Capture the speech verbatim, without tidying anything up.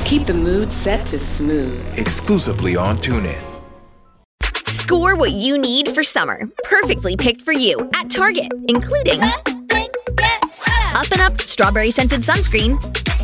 Keep the mood set to smooth. Exclusively on TuneIn. Score what you need for summer. Perfectly picked for you at Target, including Up and Up Strawberry Scented Sunscreen,